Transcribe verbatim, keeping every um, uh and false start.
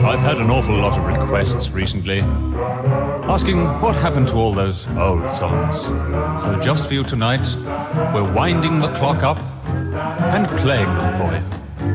I've had an awful lot of requests recently, asking what happened to all those old songs. So just for you tonight, we're winding the clock up and playing them for you.